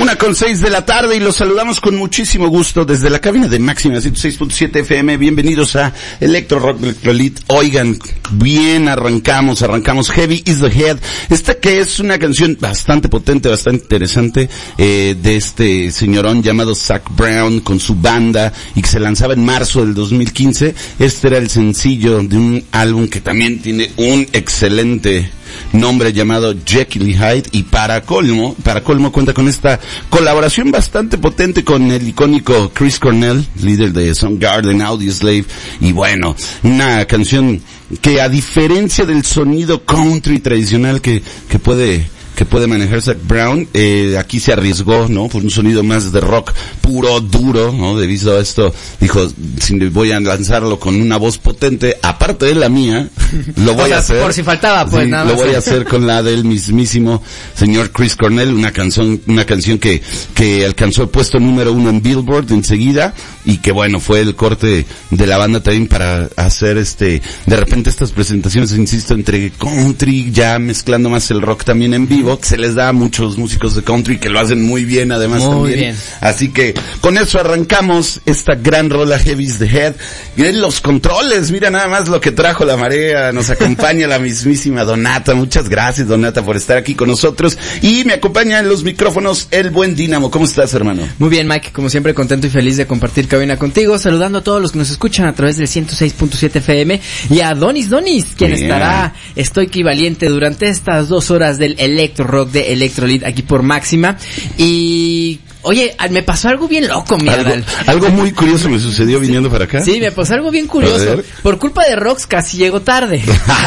1:06 de la tarde y los saludamos con muchísimo gusto desde la cabina de Máxima 106.7 FM. Bienvenidos a Electro Rock Electrolit. Oigan, bien, arrancamos Heavy is the Head. Esta que es una canción bastante potente, bastante interesante, de este señorón llamado Zac Brown con su banda y que se lanzaba en marzo del 2015. Este era el sencillo de un álbum que también tiene un excelente nombre llamado Jekyll y Hyde, y para colmo cuenta con esta colaboración bastante potente con el icónico Chris Cornell, líder de Soundgarden, Audioslave, y bueno, una canción que a diferencia del sonido country tradicional que puede manejar Zac Brown, aquí se arriesgó, ¿no? Por un sonido más de rock puro, duro, ¿no? Debido a esto, dijo, si voy a lanzarlo con una voz potente, aparte de la mía, lo voy a hacer. Por si faltaba, pues, sí, nada más. Lo voy a hacer con la del mismísimo señor Chris Cornell, una canción que alcanzó el puesto número 1 en Billboard enseguida, y que bueno, fue el corte de la banda también para hacer de repente estas presentaciones, insisto, entre country, ya mezclando más el rock también en vivo, que se les da a muchos músicos de country que lo hacen muy bien además muy también. Bien. Así que con eso arrancamos esta gran rola Heavy is the Head. Miren los controles, mira nada más lo que trajo la marea, nos acompaña la mismísima Donata. Muchas gracias, Donata, por estar aquí con nosotros, y me acompaña en los micrófonos el buen Dínamo. ¿Cómo estás, hermano? Muy bien, Mike, como siempre contento y feliz de compartir cabina contigo, saludando a todos los que nos escuchan a través del 106.7 FM y a Donis, quien estará estoico y valiente durante estas 2 horas del Electro Rock de Electrolit aquí por Máxima. Y oye, me pasó algo bien loco, mi Adal. Algo muy curioso me sucedió viniendo para acá. Sí, me pasó algo bien curioso. Por culpa de Rox casi llego tarde.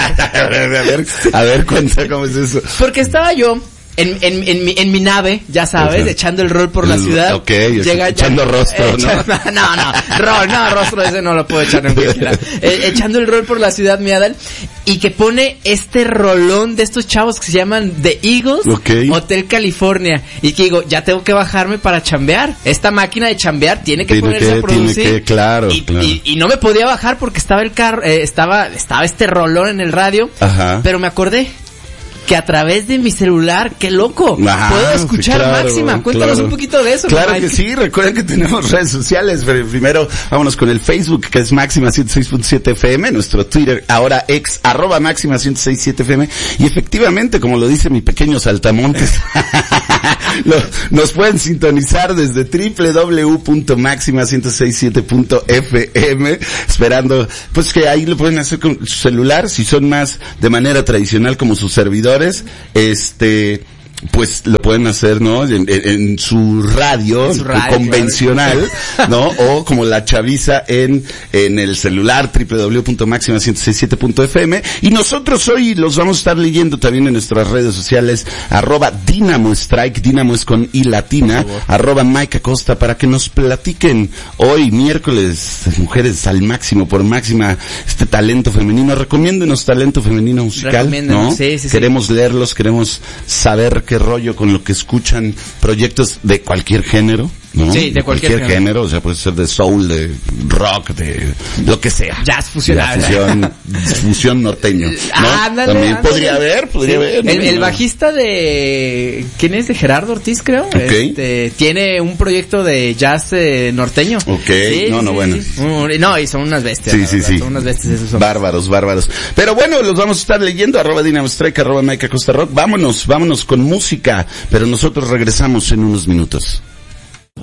a ver, cuenta cómo es eso. Porque estaba yo en mi nave, ya sabes, echando el rol por la ciudad. Ok, echando rostro, ¿no? Rostro ese no lo puedo echar en cualquiera. Echando el rol por la ciudad, mi Adal, y que pone este rolón de estos chavos que se llaman The Eagles, Hotel California, y que digo, ya tengo que bajarme para chambear. Esta máquina de chambear tiene que ponerse a producir. Claro. Y no me podía bajar porque estaba el carro, estaba este rolón en el radio. Ajá. Pero me acordé que a través de mi celular, qué loco, puedo escuchar Máxima. Cuéntanos un poquito de eso. Claro que sí, recuerden que tenemos redes sociales, pero primero vámonos con el Facebook, que es Máxima 106.7 FM, nuestro Twitter, ahora ex, @Máxima 106.7 FM, y efectivamente, como lo dice mi pequeño saltamontes, nos pueden sintonizar desde www.maxima1067.fm, esperando, pues que ahí lo pueden hacer con su celular, si son más de manera tradicional como sus servidores, pues lo pueden hacer, ¿no? En su radio convencional, ¿no? O como la chaviza en el celular, www.maxima1067.fm. Y nosotros hoy los vamos a estar leyendo también en nuestras redes sociales, @Dynamo Strike, Dynamo es con I latina, @Mike Acosta, para que nos platiquen hoy, miércoles, Mujeres al Máximo, por Máxima, este talento femenino. Recomiéndenos talento femenino musical, ¿no? Sí. Queremos leerlos, queremos saber qué rollo con lo que escuchan, proyectos de cualquier género, ¿no? Sí, de cualquier género, o sea, puede ser de soul, de rock, de lo que sea. Jazz fusional. Fusión norteño, ¿no? También podría haber. El bajista de, ¿quién es? De Gerardo Ortiz, creo. Tiene un proyecto de jazz norteño. Bueno. No, y son unas bestias. Sí. Son unas bestias esos. Bárbaros. Pero bueno, los vamos a estar leyendo, @Dynamo Strike, @Mike Acosta Rock. Vámonos con música, pero nosotros regresamos en unos minutos.